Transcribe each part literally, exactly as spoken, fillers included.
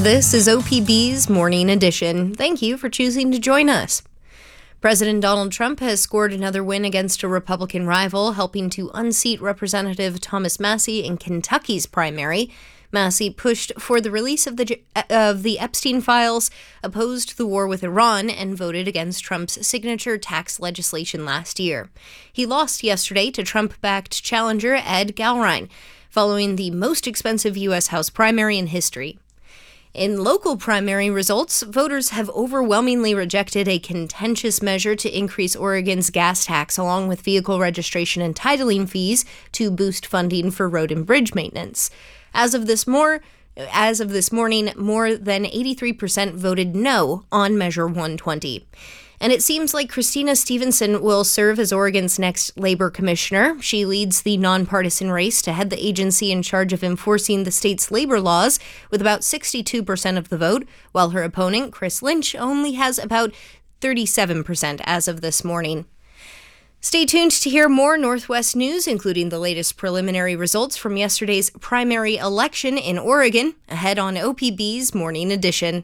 This is O P B's Morning Edition. Thank you for choosing to join us. President Donald Trump has scored another win against a Republican rival, helping to unseat Representative Thomas Massie in Kentucky's primary. Massie pushed for the release of the of the Epstein files, opposed the war with Iran, and voted against Trump's signature tax legislation last year. He lost yesterday to Trump-backed challenger Ed Galrein, following the most expensive U S House primary in history. In local primary results, voters have overwhelmingly rejected a contentious measure to increase Oregon's gas tax along with vehicle registration and titling fees to boost funding for road and bridge maintenance. As of this more, as of this morning, more than eighty-three percent voted no on Measure one twenty. And it seems like Christina Stevenson will serve as Oregon's next labor commissioner. She leads the nonpartisan race to head the agency in charge of enforcing the state's labor laws with about sixty-two percent of the vote, while her opponent, Chris Lynch, only has about thirty-seven percent as of this morning. Stay tuned to hear more Northwest news, including the latest preliminary results from yesterday's primary election in Oregon, ahead on O P B's Morning Edition.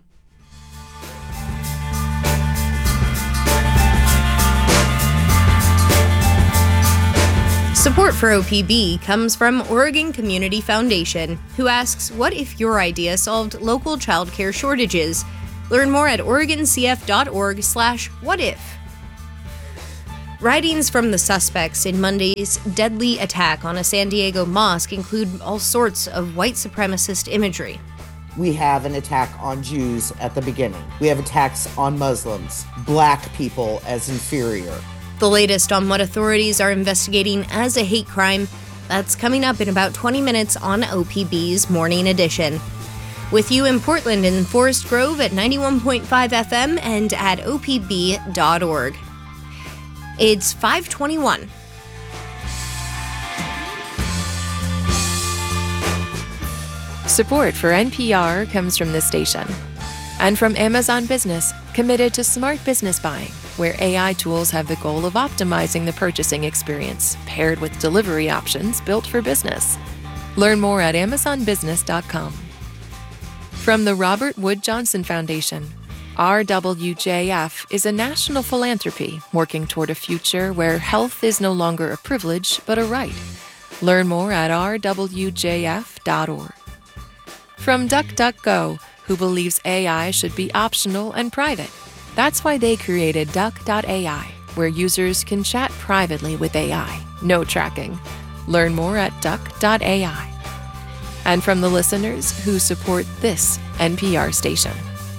Support for O P B comes from Oregon Community Foundation, who asks, what if your idea solved local childcare shortages? Learn more at oregoncf.org slash what if. Writings from the suspects in Monday's deadly attack on a San Diego mosque include all sorts of white supremacist imagery. We have an attack on Jews at the beginning. We have attacks on Muslims, black people as inferior. The latest on what authorities are investigating as a hate crime, that's coming up in about twenty minutes on O P B's Morning Edition. With you in Portland and Forest Grove at ninety-one point five F M and at O P B dot org. It's five twenty-one. Support for N P R comes from this station and from Amazon Business, committed to smart business buying, where A I tools have the goal of optimizing the purchasing experience, paired with delivery options built for business. Learn more at amazon business dot com. From the Robert Wood Johnson Foundation, R W J F is a national philanthropy working toward a future where health is no longer a privilege, but a right. Learn more at r w j f dot org. From DuckDuckGo, who believes A I should be optional and private. That's why they created duck dot A I, where users can chat privately with A I. No tracking. Learn more at duck dot A I. And from the listeners who support this N P R station.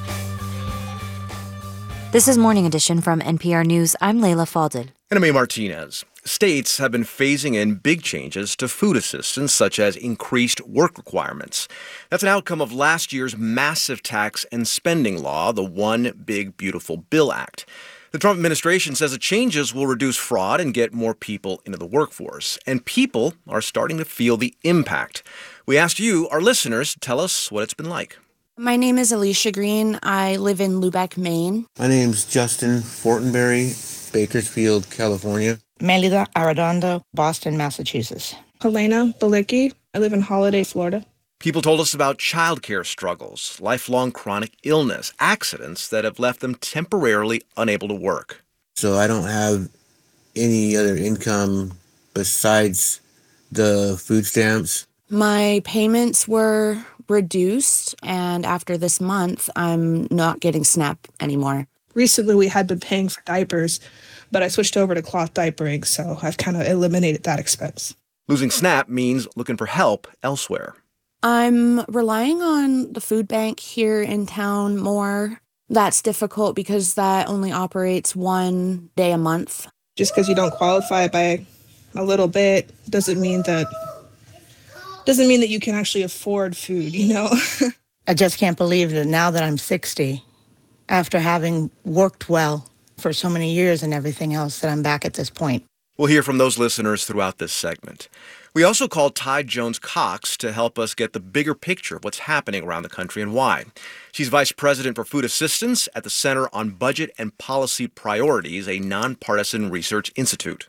This is Morning Edition from N P R News. I'm Leila Fadel. And I'm A. Martinez. States have been phasing in big changes to food assistance, such as increased work requirements. That's an outcome of last year's massive tax and spending law, the One Big Beautiful Bill Act. The Trump administration says the changes will reduce fraud and get more people into the workforce. And people are starting to feel the impact. We asked you, our listeners, to tell us what it's been like. My name is Alicia Green. I live in Lubec, Maine. My name's Justin Fortenberry, Bakersfield, California. Melida Arredondo, Boston, Massachusetts. Helena Balicki. I live in Holiday, Florida. People told us about childcare struggles, lifelong chronic illness, accidents that have left them temporarily unable to work. So I don't have any other income besides the food stamps. My payments were reduced, and after this month, I'm not getting SNAP anymore. Recently, we had been paying for diapers, but I switched over to cloth diapering, so I've kind of eliminated that expense. Losing SNAP means looking for help elsewhere. I'm relying on the food bank here in town more. That's difficult because that only operates one day a month. Just because you don't qualify by a little bit doesn't mean that doesn't mean that you can actually afford food, you know? I just can't believe that now that I'm sixty, after having worked well for so many years and everything else, that I'm back at this point. We'll hear from those listeners throughout this segment. We also called Ty Jones-Cox to help us get the bigger picture of what's happening around the country and why. She's Vice President for Food Assistance at the Center on Budget and Policy Priorities, a nonpartisan research institute.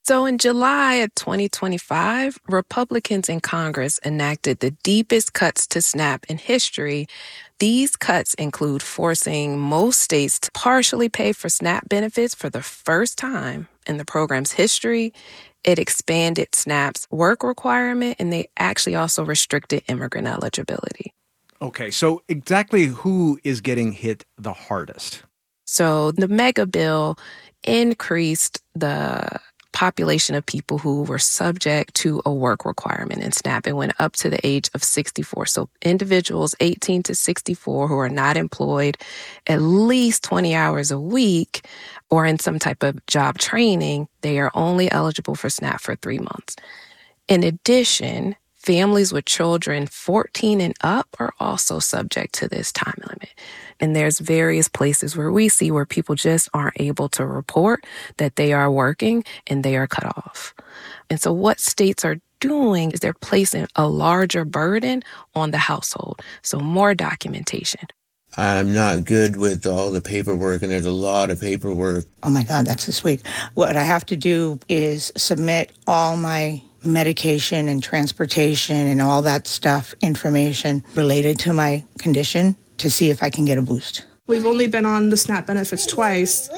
So in July of twenty twenty-five, Republicans in Congress enacted the deepest cuts to SNAP in history. These cuts include forcing most states to partially pay for SNAP benefits for the first time in the program's history. It expanded SNAP's work requirement, and they actually also restricted immigrant eligibility. Okay, so exactly who is getting hit the hardest? So the mega bill increased the population of people who were subject to a work requirement in SNAP. It went up to the age of sixty-four. So individuals eighteen to sixty-four who are not employed at least twenty hours a week or in some type of job training, they are only eligible for SNAP for three months. In addition, families with children fourteen and up are also subject to this time limit. And there's various places where we see where people just aren't able to report that they are working and they are cut off. And so what states are doing is they're placing a larger burden on the household. So more documentation. I'm not good with all the paperwork, and there's a lot of paperwork. Oh my God, that's this week. What I have to do is submit all my medication and transportation and all that stuff, information related to my condition to see if I can get a boost. We've only been on the SNAP benefits twice,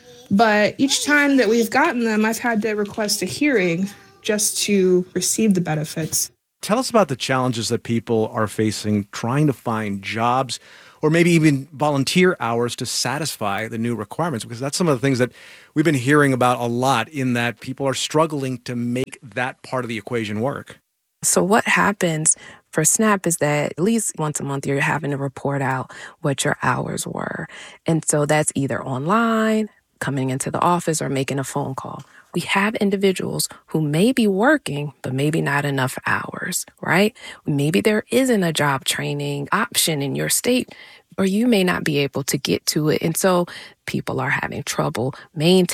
but each time that we've gotten them, I've had to request a hearing just to receive the benefits. Tell us about the challenges that people are facing trying to find jobs or maybe even volunteer hours to satisfy the new requirements, because that's some of the things that we've been hearing about a lot, in that people are struggling to make that part of the equation work. So what happens for SNAP is that at least once a month you're having to report out what your hours were. And so that's either online, coming into the office, or making a phone call. We have individuals who may be working, but maybe not enough hours, right? Maybe there isn't a job training option in your state, or you may not be able to get to it. And so people are having trouble maintaining